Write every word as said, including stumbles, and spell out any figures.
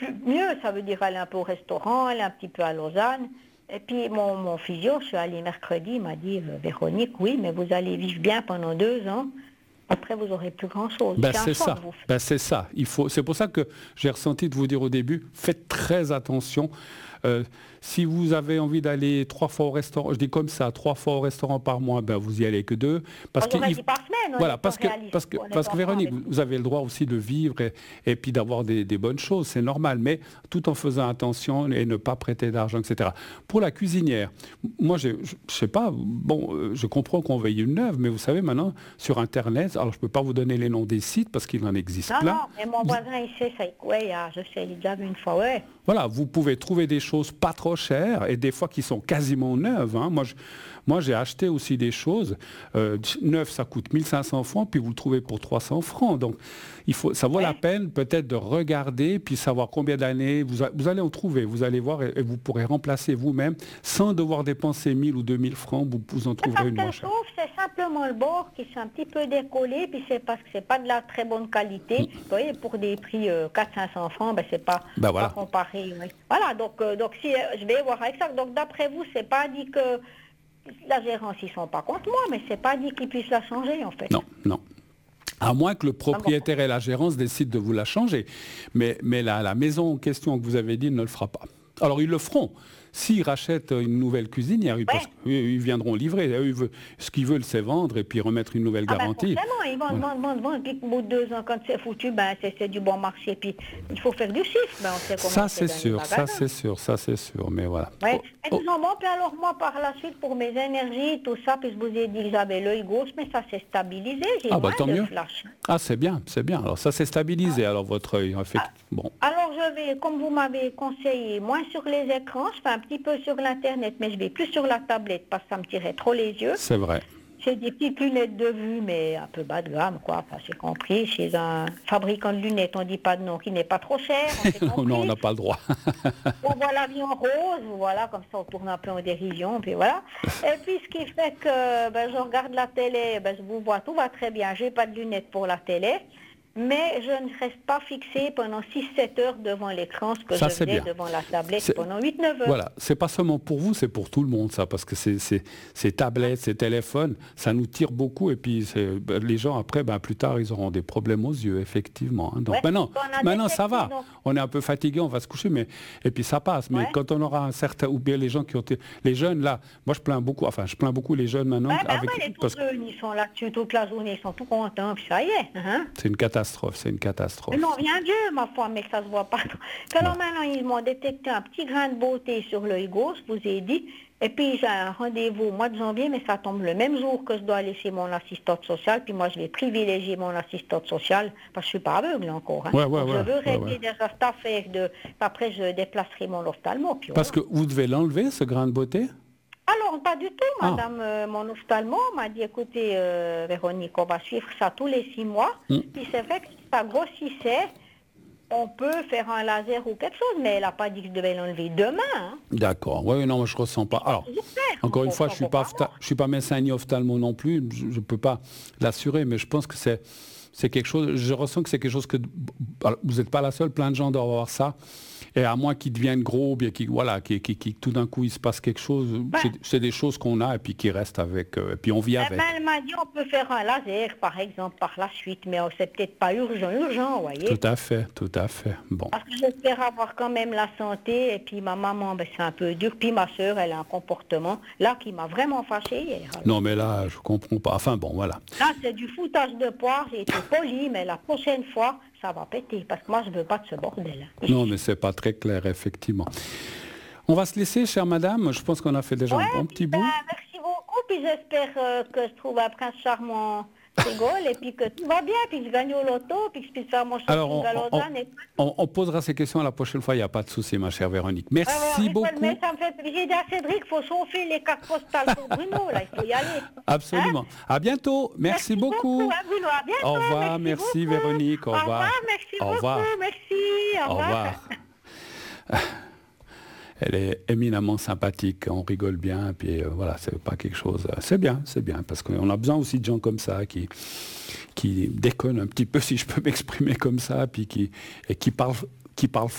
plus, mieux, ça veut dire aller un peu au restaurant, aller un petit peu à Lausanne. Et puis mon, mon physio, je suis allée mercredi, il m'a dit, euh, Véronique, oui, mais vous allez vivre bien pendant deux ans. Après, vous n'aurez plus grand-chose. Ben, c'est un c'est choix ça. que vous faites. Ben, c'est ça. Il faut. C'est pour ça que j'ai ressenti de vous dire au début, faites très attention. Euh, si vous avez envie d'aller trois fois au restaurant, je dis comme ça, trois fois au restaurant par mois, ben vous y allez que deux. Parce On aurait qu'il dit par semaine, on voilà, est parce que, réaliste, parce que, on est parce que enfants Véronique, avec vous, nous. vous avez le droit aussi de vivre et, et puis d'avoir des, des bonnes choses, c'est normal, mais tout en faisant attention et ne pas prêter d'argent, et cetera. Pour la cuisinière, moi, je ne sais pas, bon, euh, je comprends qu'on veille une œuvre, mais vous savez, maintenant, sur Internet, alors je ne peux pas vous donner les noms des sites parce qu'il en existe Non, plein. non, mais mon voisin, il sait, ça, ouais, il a- je sais, il l'a déjà vu une fois, ouais. Voilà, vous pouvez trouver des choses pas trop chères et des fois qui sont quasiment neuves. Hein. Moi, je- moi, j'ai acheté aussi des choses. Euh, neuf, ça coûte mille cinq cents francs, puis vous le trouvez pour trois cents francs. Donc, il faut, ça vaut Ouais. la peine peut-être de regarder, puis savoir combien d'années vous, a- vous allez en trouver. Vous allez voir et, et vous pourrez remplacer vous-même sans devoir dépenser mille ou deux mille francs. Vous, vous en C'est trouverez parce une que moins je chère. trouve que c'est simplement le bord qui s'est un petit peu décollé, puis c'est parce que c'est pas de la très bonne qualité. Vous voyez, pour des prix euh, quatre cents à cinq cents francs, ben c'est pas, Ben voilà. pas comparé. Ouais. Voilà, donc, euh, donc si, euh, je vais voir avec ça. Donc d'après vous, c'est pas dit que la gérance, ils sont pas contre moi, mais c'est pas dit qu'ils puissent la changer en fait. Non, non. À moins que le Ah bon. propriétaire et la gérance décident de vous la changer. Mais, mais la, la maison en question que vous avez dit ne le fera pas. Alors ils le feront. S'ils rachètent une nouvelle cuisinière, ils, Ouais. parce qu'ils viendront livrer. Eux, ils veulent- ce qu'ils veulent, c'est vendre et puis remettre une nouvelle Ah ben garantie. forcément, ils vendent, vendent, vendent, vendent, puis au bout de deux ans, quand c'est foutu, ben c'est c'est du bon marché, puis il faut faire du chiffre, ben on sait comment Ça, c'est dans les sûr, ça, magasins. c'est sûr, ça, c'est sûr. Mais voilà. Ouais. Oh, Et oh, disons, bon, puis alors moi, par la suite, pour mes énergies, tout ça, puis je vous ai dit que j'avais l'œil gauche, mais ça s'est stabilisé, j'ai Ah, bah, moins tant de mieux. flash. Ah, c'est bien, c'est bien. Alors ça, c'est stabilisé. Alors votre œil, effectivement. Bon. Alors je vais, comme vous m'avez conseillé, moins sur les écrans, je fais un petit peu sur l'Internet, mais je vais plus sur la tablette parce que ça me tirait trop les yeux. C'est vrai. J'ai des petites lunettes de vue, mais un peu bas de gamme, quoi. Enfin, c'est compris. Chez un fabricant de lunettes, on dit pas de nom, qui n'est pas trop cher. On s'est non, compris. non, on n'a pas le droit. On voit la vie en rose, voilà, comme ça on tourne un peu en dérision, puis voilà. Et puis ce qui fait que ben, je regarde la télé, ben, je vous vois, tout va très bien. J'ai pas de lunettes pour la télé, mais je ne reste pas fixée pendant six sept heures devant l'écran, ce que Ça, je c'est faisais bien. devant la tablette C'est- pendant huit neuf heures. Voilà, c'est pas seulement pour vous, c'est pour tout le monde ça, parce que c'est, c'est, ces tablettes, ces téléphones, ça nous tire beaucoup et puis c'est- ben, les gens après, ben, plus tard, ils auront des problèmes aux yeux, effectivement. hein. Donc Ouais, maintenant, on a maintenant ça va, détecté, donc. on est un peu fatigué, on va se coucher, mais et puis ça passe. Mais Ouais. quand on aura un certain, ou bien les gens qui ont été, les jeunes là, moi je plains beaucoup, enfin je plains beaucoup les jeunes maintenant, Ouais, ben, avec, ouais, les tout parce que jeunes, ils sont là-dessus toute la journée, ils sont tout contents, puis ça y est. Hein? c'est une catastrophe, c'est une catastrophe. Mais non, rien Dieu, ma foi, mais que ça se voit pas. Puis alors maintenant, ils m'ont détecté un petit grain de beauté sur l'œil gauche, je vous ai dit. Et puis j'ai un rendez-vous au mois de janvier, mais ça tombe le même jour que je dois aller chez mon assistante sociale. Puis moi, je vais privilégier mon assistante sociale, parce que je suis pas aveugle encore. Hein. Ouais, ouais, Donc, ouais, je veux ouais, régler ouais. déjà cette affaire de... Après, je déplacerai mon ophtalmo. Puis Parce voilà. que vous devez l'enlever, ce grain de beauté. Alors, pas du tout, Ah. madame. euh, mon ophtalmo m'a dit, écoutez, euh, Véronique, on va suivre ça tous les six mois. Mm. Puis c'est vrai que si ça grossissait, on peut faire un laser ou quelque chose, mais elle n'a pas dit que je devais l'enlever demain. Hein. D'accord. Oui, non, moi, je ressens pas. Alors, Je sais, encore on- une fois, on je suis peut pas, pas phta- voir. je suis pas médecin ni ophtalmo non plus. Je ne peux pas l'assurer, mais je pense que c'est, c'est quelque chose. Je ressens que c'est quelque chose que alors, vous n'êtes pas la seule. Plein de gens doivent avoir ça. Et à moins qu'ils deviennent gros, bien qui voilà, qui, qui, qui- tout d'un coup il se passe quelque chose. C'est, c'est des choses qu'on a et puis qui restent avec. euh, et puis on vit Eh avec. ben, elle m'a dit, on peut faire un laser, par exemple, par la suite, mais oh, c'est peut-être pas urgent, urgent, vous voyez. Tout à fait, tout à fait. Bon. Parce que j'espère avoir quand même la santé, et puis ma maman, ben, c'est un peu dur, puis ma soeur, elle a un comportement, là, qui m'a vraiment fâché hier. Alors, Non, mais là, je comprends pas. Enfin bon, voilà. là, c'est du foutage de poire, j'ai été polie, mais la prochaine fois, ça va péter, parce que moi, je veux pas de ce bordel. hein. Non, mais c'est pas très clair, effectivement. On va se laisser, chère madame. Je pense qu'on a fait déjà Ouais, un bon puis, petit ben, bout. merci beaucoup, puis j'espère euh, que je trouve un prince charmant rigole, et puis que tout va bien, puis que je gagne au loto, puis que je puisse faire mon shopping Alors, on, à on- Lausanne. et- on- on posera ces questions la prochaine fois, il n'y a pas de souci, ma chère Véronique. Ouais, Merci ouais, beaucoup. Mais ça me fait j'ai dit à Cédric, il faut chauffer les cartes postales pour Bruno, là, il faut y aller. Absolument. À bientôt. Merci, beaucoup. hein, Bruno, à bientôt, Au revoir, merci, beaucoup. Véronique. Au revoir. merci Au beaucoup, revoir. merci, au Au revoir. revoir. Elle est éminemment sympathique, on rigole bien, puis euh, voilà, c'est pas quelque chose. euh, c'est bien, c'est bien, parce qu'on a besoin aussi de gens comme ça qui, qui déconnent un petit peu, si je peux m'exprimer comme ça, puis qui, et qui parlent, qui parlent